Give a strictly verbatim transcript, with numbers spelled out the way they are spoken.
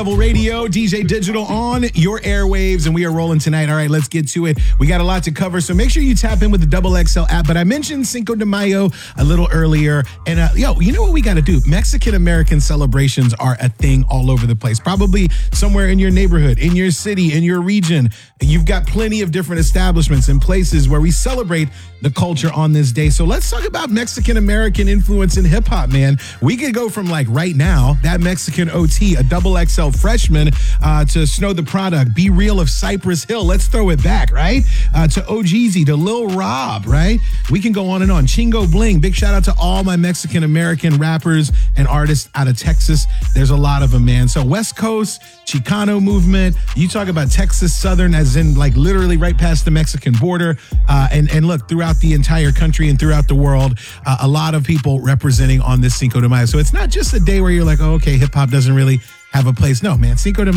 Level Radio, D J Digital on your airwaves, and we are rolling tonight. All right, let's get to it. We got a lot to cover, so make sure you tap in with the Double X L app. But I mentioned Cinco de Mayo a little earlier, and uh, yo, you know what we got to do? Mexican-American celebrations are a thing all over the place. Probably somewhere in your neighborhood, in your city, in your region. You've got plenty of different establishments and places where we celebrate the culture on this day. So let's talk about Mexican-American influence in hip-hop, man. We could go from, like, right now, that Mexican O T, a double X L freshman, uh, to Snow the Product, Be Real of Cypress Hill. Let's throw it back, right? Uh, to O Jeezy, to Lil Rob, right? We can go on and on. Chingo Bling. Big shout out to all my Mexican-American rappers and artists out of Texas. There's a lot of them, man. So West Coast, Chicano movement. You talk about Texas Southern, as in, like, literally right past the Mexican border. Uh, and, and look, throughout the entire country and throughout the world, uh, a lot of people representing on this Cinco de Mayo. So it's not just a day where you're like, oh, okay, hip hop doesn't really have a place. No, man, Cinco de Mayo